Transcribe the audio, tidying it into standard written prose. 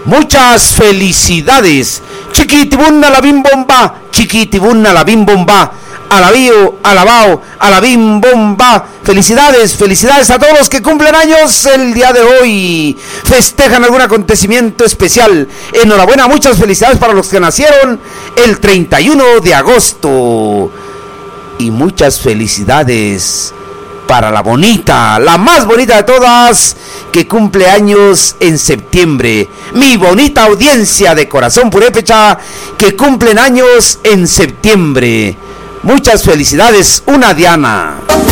Muchas felicidades. Chiquitibuna la bim bomba, chiquitibuna la bim bomba. Alabío, alabao, alabim bomba. Felicidades, felicidades a todos los que cumplen años el día de hoy. Festejan algún acontecimiento especial. Enhorabuena, muchas felicidades para los que nacieron el 31 de agosto. Y muchas felicidades para la bonita, la más bonita de todas, que cumple años en septiembre. Mi bonita audiencia de Corazón Purépecha, que cumplen años en septiembre. Muchas felicidades, una Diana.